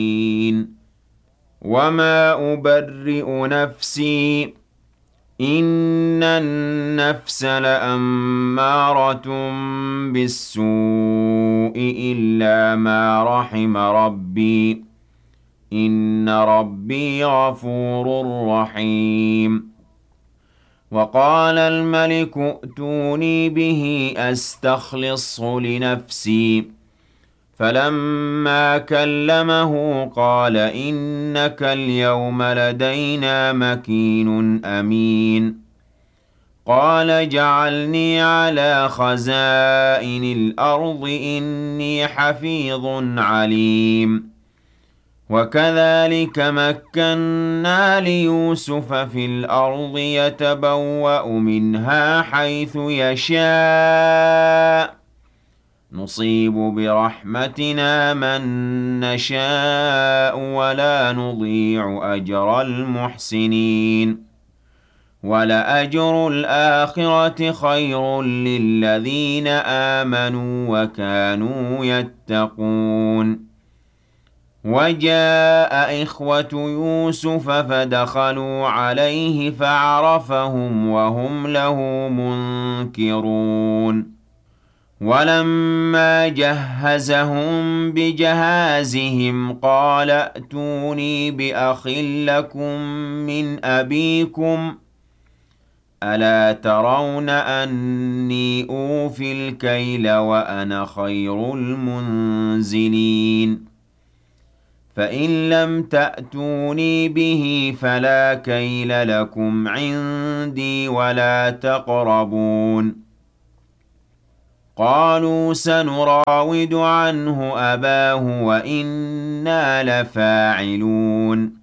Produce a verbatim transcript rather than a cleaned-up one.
وما أبرئ نفسي إن النفس لأمارة بالسوء إلا ما رحم ربي إن ربي غفور رحيم وقال الملك ائتوني به أستخلصه لنفسي فلما كلمه قال إنك اليوم لدينا مكين أمين قال اجعلني على خزائن الأرض إني حفيظ عليم وكذلك مكنا ليوسف في الأرض يتبوأ منها حيث يشاء نصيب برحمتنا من نشاء ولا نضيع أجر المحسنين ولأجر الآخرة خير للذين آمنوا وكانوا يتقون وجاء إخوة يوسف فدخلوا عليه فعرفهم وهم له منكرون ولما جهزهم بجهازهم قال ائتوني بأخ لكم من أبيكم ألا ترون أني أوفي الكيل وأنا خير المنزلين فإن لم تأتوني به فلا كيل لكم عندي ولا تقربون قالوا سنراود عنه أباه وإنا لفاعلون